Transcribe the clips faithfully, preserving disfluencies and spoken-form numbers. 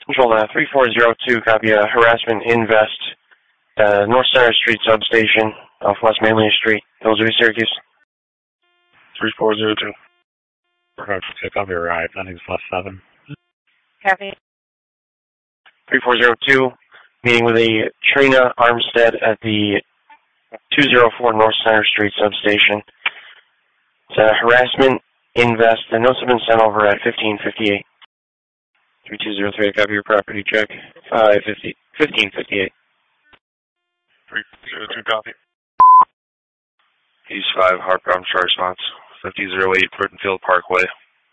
Control uh, three four zero two, copy uh, harassment invest, uh, North Center Street substation off West Manley Street, Hillsview, Syracuse. three four zero two. Okay, copy, right, landing's plus seven. Copy. three four zero two, meeting with a Trina Armstead at the two oh four North Center Street substation. It's a harassment invest. The notes have been sent over at fifteen fifty-eight. three two zero three, copy your property check. five fifty, fifteen fifty-eight. three zero two, copy. East five, heart problem, chart response. fifty oh eight, Brittenfield Parkway.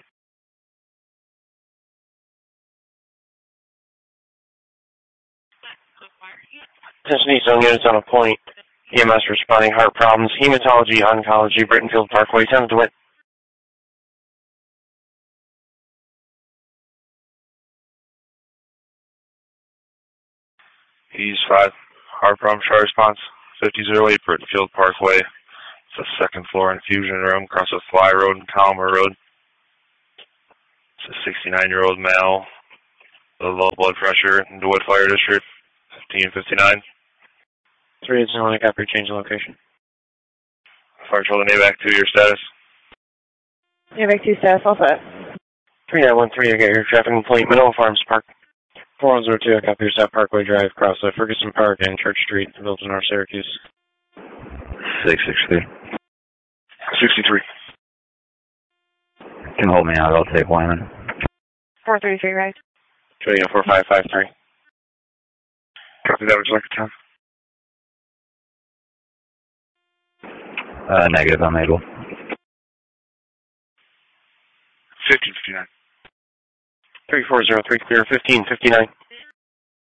Attention East Zone units on a point. E M S responding, heart problems, hematology, oncology, Brittenfield Parkway, ten to wit. East five, heart problem, chart response. fifty oh eight, Brittenfield Parkway. It's a second floor infusion room across with Fly Road and Calmer Road. It's a sixty-nine-year-old male with low blood pressure in the Wood Fire District, fifteen fifty-nine. three eight zero, copy, change of location. Fire Patrol to Navac two, your status. Navac two status, all set. three nine one three, I got your traffic complaint, Manila Farms Park. four one zero two, I copy your South Parkway Drive, across uh, Ferguson Park and Church Street, Milton, North Syracuse. six six three. sixty-three. Can hold me out, I'll take Wyman. four three three, right. Julia four five five three. Copy that, would you like a time? Uh, negative, I'm able. fifteen fifty-nine. three four zero three, clear, fifteen fifty-nine.